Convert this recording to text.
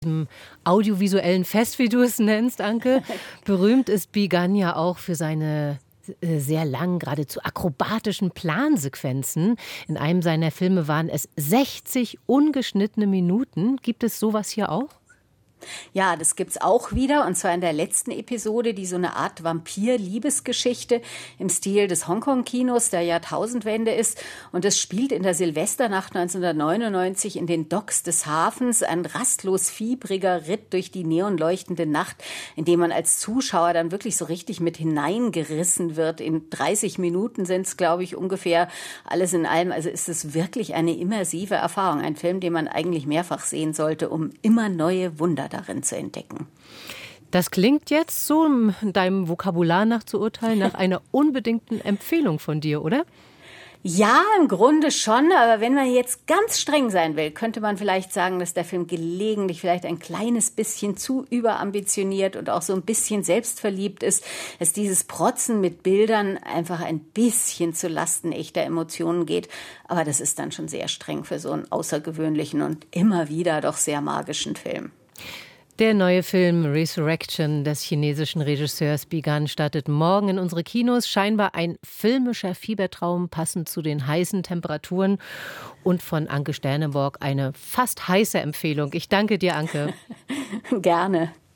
Im audiovisuellen Fest, wie du es nennst, Anke. Berühmt ist Bigan ja auch für seine sehr langen, geradezu akrobatischen Plansequenzen. In einem seiner Filme waren es 60 ungeschnittene Minuten. Gibt es sowas hier auch? Ja, das gibt's auch wieder, und zwar in der letzten Episode, die so eine Art Vampir-Liebesgeschichte im Stil des Hongkong-Kinos der Jahrtausendwende ist. Und das spielt in der Silvesternacht 1999 in den Docks des Hafens. Ein rastlos fiebriger Ritt durch die neonleuchtende Nacht, in dem man als Zuschauer dann wirklich so richtig mit hineingerissen wird. In 30 Minuten sind's, glaube ich, ungefähr alles in allem. Also ist es wirklich eine immersive Erfahrung. Ein Film, den man eigentlich mehrfach sehen sollte, um immer neue Wunder darin zu entdecken. Das klingt jetzt so, deinem Vokabular nach zu urteilen, nach einer unbedingten Empfehlung von dir, oder? Ja, im Grunde schon, aber wenn man jetzt ganz streng sein will, könnte man vielleicht sagen, dass der Film gelegentlich vielleicht ein kleines bisschen zu überambitioniert und auch so ein bisschen selbstverliebt ist, dass dieses Protzen mit Bildern einfach ein bisschen zu Lasten echter Emotionen geht. Aber das ist dann schon sehr streng für so einen außergewöhnlichen und immer wieder doch sehr magischen Film. Der neue Film Resurrection des chinesischen Regisseurs Bigan startet morgen in unsere Kinos. Scheinbar ein filmischer Fiebertraum, passend zu den heißen Temperaturen. Und von Anke Sternenborg eine fast heiße Empfehlung. Ich danke dir, Anke. Gerne.